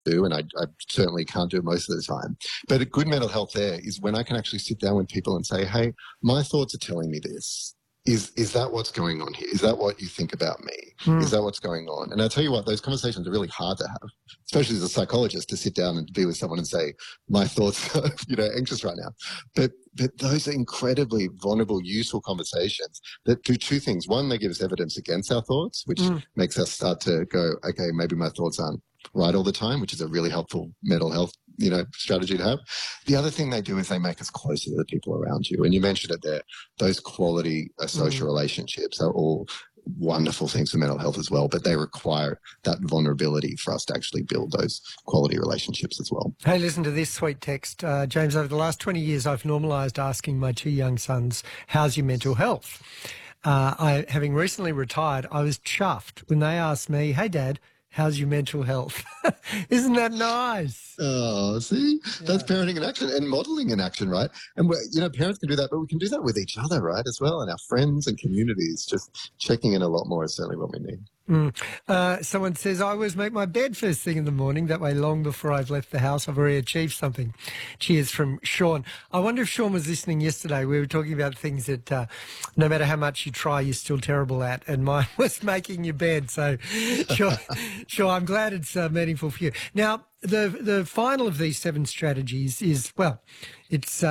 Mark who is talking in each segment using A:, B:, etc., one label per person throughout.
A: do, and I certainly can't do it most of the time. But a good mental health there is when I can actually sit down with people and say, hey, my thoughts are telling me this. Is that what's going on here? Is that what you think about me? Is that what's going on? And I'll tell you what, those conversations are really hard to have, especially as a psychologist, to sit down and be with someone and say, my thoughts are, anxious right now. But those are incredibly vulnerable, useful conversations that do two things. One, they give us evidence against our thoughts, which makes us start to go, okay, maybe my thoughts aren't right all the time, which is a really helpful mental health strategy to have. The other thing they do is they make us closer to the people around you. And you mentioned it there, those quality social relationships are all wonderful things for mental health as well, but they require that vulnerability for us to actually build those quality relationships as well.
B: Hey, listen to this sweet text. James, over the last 20 years, I've normalised asking my two young sons, how's your mental health? Having recently retired, I was chuffed when they asked me, hey, Dad, how's your mental health? Isn't that nice?
A: Oh, see? That's parenting in action and modelling in action, right? And, parents can do that, but we can do that with each other, right, as well, and our friends and communities. Just checking in a lot more is certainly what we need.
B: Someone says, I always make my bed first thing in the morning. That way, long before I've left the house, I've already achieved something. Cheers from Sean. I wonder if Sean was listening yesterday. We were talking about things that no matter how much you try, you're still terrible at. And mine was making your bed. So, sure, I'm glad it's meaningful for you. Now, the final of these 7 strategies is, well, it's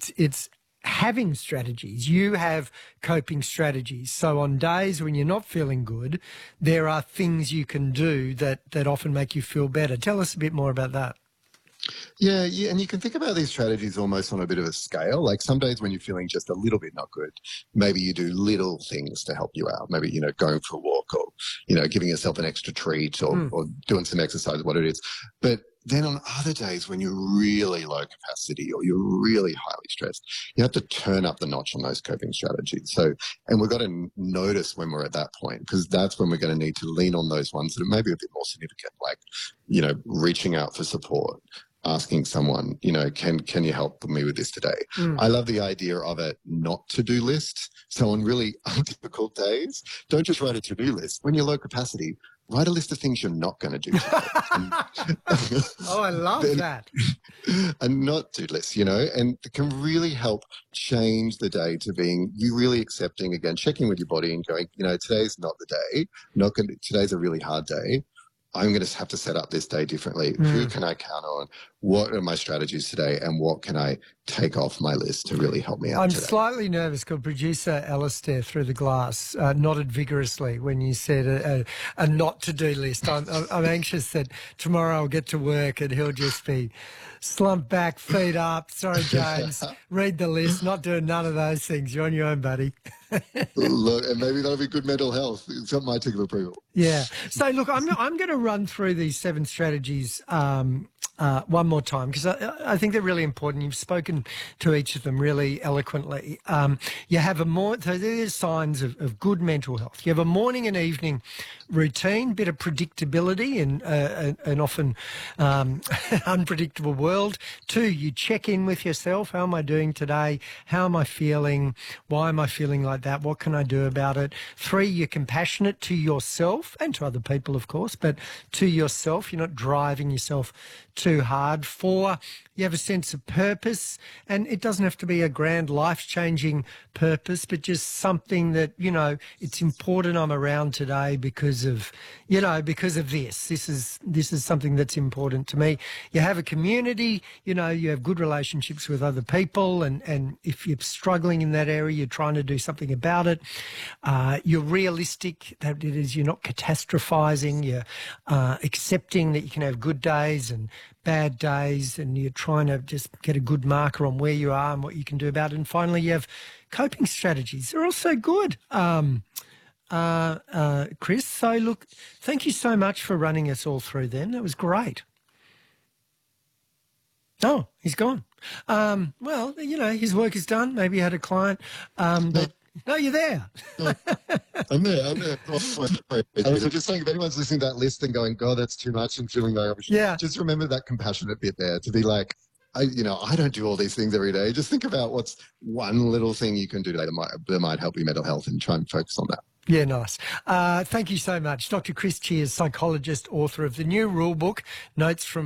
B: having strategies. You have coping strategies. So on days when you're not feeling good, there are things you can do that often make you feel better. Tell us a bit more about that.
A: Yeah, and you can think about these strategies almost on a bit of a scale. Like some days when you're feeling just a little bit not good, maybe you do little things to help you out. Maybe, going for a walk or, giving yourself an extra treat or doing some exercise, what it is. But then on other days when you're really low capacity or you're really highly stressed, you have to turn up the notch on those coping strategies. So, and we've got to notice when we're at that point, because that's when we're going to need to lean on those ones that are maybe a bit more significant, like, reaching out for support, asking someone, can you help me with this today? I love the idea of a not to-do list. So on really difficult days, don't just write a to-do list. When you're low capacity, write a list of things you're not going to do today.
B: Oh, I love that.
A: A not-to list, and it can really help change the day to being you really accepting, again, checking with your body and going, today's not the day. Today's a really hard day. I'm going to have to set up this day differently. Who can I count on? What are my strategies today? And what can I take off my list to really help me out today?
B: I'm slightly nervous because producer Alistair through the glass nodded vigorously when you said a not-to-do list. I'm anxious that tomorrow I'll get to work and he'll just be slumped back, feet up. Sorry, James, read the list, not doing none of those things. You're on your own, buddy.
A: Look, and maybe that'll be good mental health. It's got my tick of approval.
B: Yeah. So, look, I'm going to run through these 7 strategies one more time because I think they're really important. You've spoken to each of them really eloquently. You have so there's signs of good mental health. You have a morning and evening routine, bit of predictability in an often unpredictable world. 2, you check in with yourself. How am I doing today? How am I feeling? Why am I feeling like that? What can I do about it? 3, you're compassionate to yourself and to other people, of course, but to yourself. You're not driving yourself too hard. 4, you have a sense of purpose, and it doesn't have to be a grand life-changing purpose, but just something that, it's important I'm around today because of this. This is something that's important to me. You have a community, you have good relationships with other people, and if you're struggling in that area, you're trying to do something about it. You're realistic, that it is, you're not catastrophizing, you're accepting that you can have good days and bad days, and you're trying to just get a good marker on where you are and what you can do about it. And finally, you have coping strategies. They're also good, Chris. So, look, thank you so much for running us all through them. That was great. Oh, he's gone. Well, his work is done. Maybe he had a client, but... No, you're there.
A: I'm there. Oh, I was just saying, if anyone's listening to that list and going, God, that's too much and feeling very rubbish, just remember that compassionate bit there to be like, I don't do all these things every day. Just think about what's one little thing you can do today that might help your mental health and try and focus on that.
B: Yeah, nice. Thank you so much. Dr. Chris Cheers, psychologist, author of the new rule book, Notes from